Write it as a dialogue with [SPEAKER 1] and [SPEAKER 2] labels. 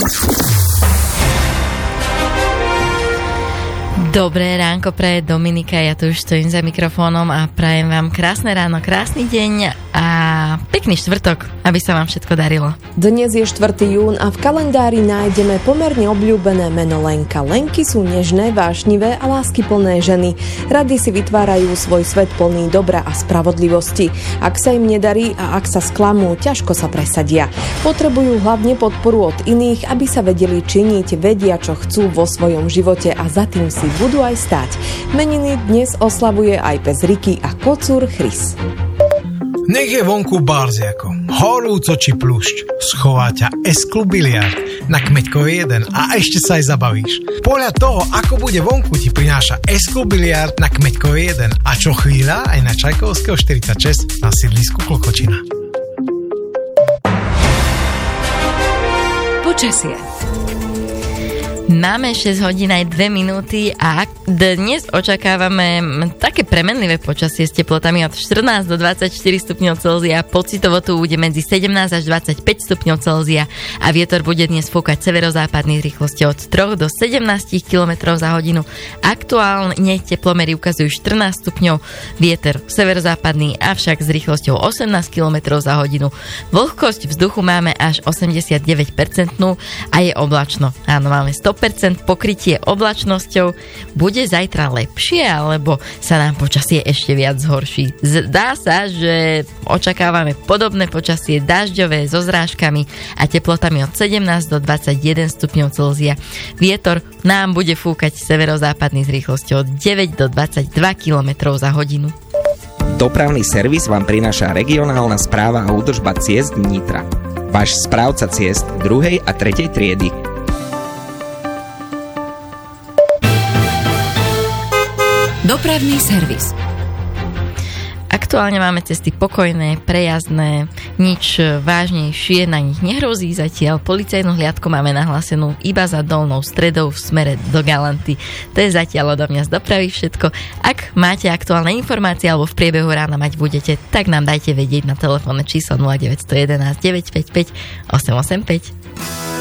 [SPEAKER 1] Dobré ránko praje Dominika, ja tu už stojím za mikrofónom a prajem vám krásne ráno, krásny deň a pekný štvrtok, aby sa vám všetko darilo.
[SPEAKER 2] Dnes je 4. jún a v kalendári nájdeme pomerne obľúbené meno Lenka. Lenky sú nežné, vášnivé a láskyplné ženy. Rady si vytvárajú svoj svet plný dobra a spravodlivosti. Ak sa im nedarí a ak sa sklamú, ťažko sa presadia. Potrebujú hlavne podporu od iných, aby sa vedeli činiť, vedia, čo chcú vo svojom živote a za tým si budú aj stáť. Meniny dnes oslavuje aj pes Riky a kocúr Chris.
[SPEAKER 3] Nech je vonku barziako, horúco či plušť, schová ťa S-klub biliard na Kmeďkovej 1 a ešte sa aj zabavíš. Podľa toho, ako bude vonku, ti prináša S-klub biliard na Kmeďkovej 1 a čo chvíľa aj na Čajkovského 46 na sídlisku Klokočina.
[SPEAKER 1] Počasie. Máme 6 hodín aj 2 minúty a dnes očakávame také premenlivé počasie s teplotami od 14 do 24 stupňov Celzia. Pocitovo tu bude medzi 17 až 25 stupňov Celzia a vietor bude dnes fúkať severozápadnej rýchlosti od 3 do 17 km za hodinu. Aktuálne teplomery ukazujú 14 stupňov, vietor severozápadný, avšak s rýchlosťou 18 km za hodinu. Vlhkosť vzduchu máme až 89% a je oblačno. Áno, máme 100% pokrytie oblačnosťou. Bude zajtra lepšie, alebo sa nám počasie ešte viac zhorší? Zdá sa, že očakávame podobné počasie dažďové so zrážkami a teplotami od 17 do 21 stupňov Celzia. Vietor nám bude fúkať severozápadný s rýchlosťou od 9 do 22 km za hodinu.
[SPEAKER 4] Dopravný servis vám prináša regionálna správa a údržba ciest Nitra. Váš správca ciest 2. a 3. triedy.
[SPEAKER 1] Dopravný servis. Aktuálne máme cesty pokojné, prejazdné, nič vážnejšie na nich nehrozí zatiaľ. Policajnú hliadku máme nahlásenú iba za Dolnou Stredou v smere do Galanty. To je zatiaľ odo mňa z dopravy všetko. Ak máte aktuálne informácie alebo v priebehu rána mať budete, tak nám dajte vedieť na telefónne číslo 0911 955 885.